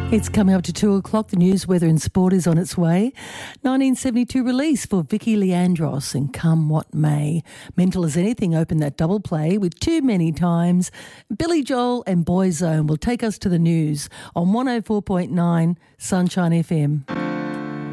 It's coming up to 2 o'clock. The news, weather and sport is on its way. 1972 release for Vicky Leandros and Come What May. Mental as Anything opened that double play with Too Many Times. Billy Joel and Boyzone will take us to the news on 104.9 Sunshine FM.